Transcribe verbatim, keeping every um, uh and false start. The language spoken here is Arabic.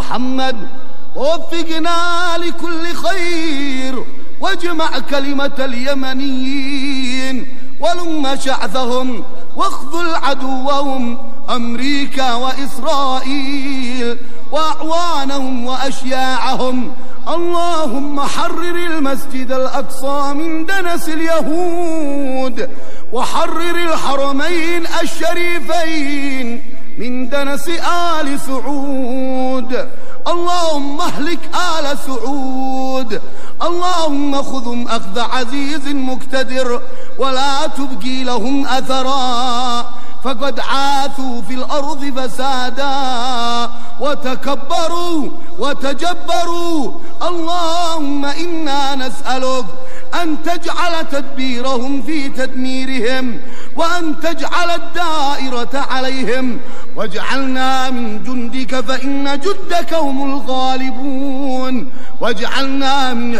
محمد، ووفقنا لكل خير، واجمع كلمة اليمنيين، ولم شعثهم، واخذل عدوهم أمريكا وإسرائيل وأعوانهم وأشياعهم. اللهم حرر المسجد الأقصى من دنس اليهود، وحرر الحرمين الشريفين من دنس آل سعود. اللهم اهلك آل سعود، اللهم خذهم أخذ عزيز مقتدر، ولا تبقي لهم أثرا، فقد عاثوا في الأرض فسادا وتكبروا وتجبروا. اللهم إنا نسألك أن تجعل تدبيرهم في تدميرهم، وأن تجعل الدائرة عليهم، واجعلنا من جندك فإن جندك هم الغالبون، واجعلنا من